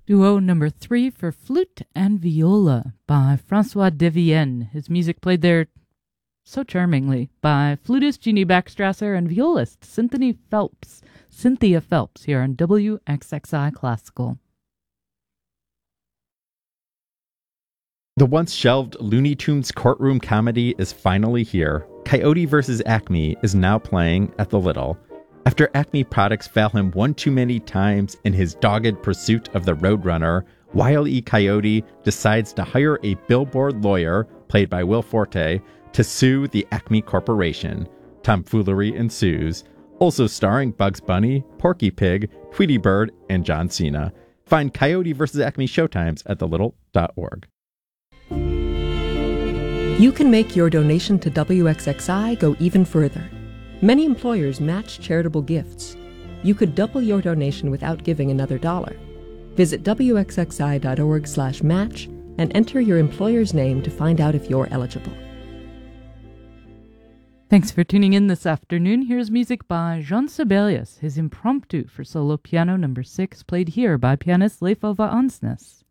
Duo number 3 for flute and viola by Francois Devienne. His music played there so charmingly by flutist Jeannie Backstrasser and violist Cynthia Phelps here on WXXI Classical. The once shelved Looney Tunes courtroom comedy is finally here. Coyote vs. Acme is now playing at the Little. After Acme products fail him one too many times in his dogged pursuit of the Roadrunner, Wile E. Coyote decides to hire a billboard lawyer, played by Will Forte, to sue the Acme Corporation. Tomfoolery ensues. Also starring Bugs Bunny, Porky Pig, Tweety Bird, and John Cena. Find Coyote vs. Acme showtimes at thelittle.org. You can make your donation to WXXI go even further. Many employers match charitable gifts. You could double your donation without giving another dollar. Visit wxxi.org/match and enter your employer's name to find out if you're eligible. Thanks for tuning in this afternoon. Here's music by Jean Sibelius, his Impromptu for solo piano number 6, played here by pianist Leif Ove Ansnes.